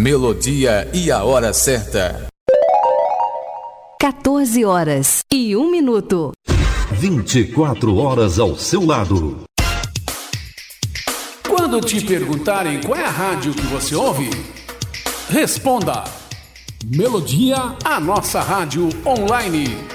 Melodia e a hora certa. 14h01. 24 horas ao seu lado. Quando te perguntarem qual é a rádio que você ouve, responda: Melodia, a nossa rádio online.